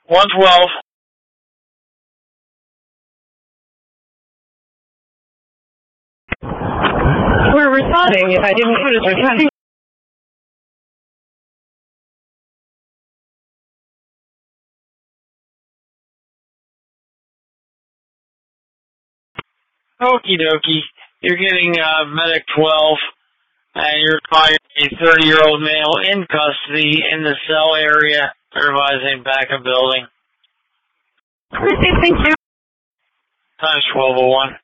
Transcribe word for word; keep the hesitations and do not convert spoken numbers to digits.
one twelve. We're responding. If I didn't put it, responding. Okie dokie. You're getting uh, Medic twelve, and you're finding a thirty-year-old male in custody in the cell area, advising backup building. Thank you. Times twelve oh one.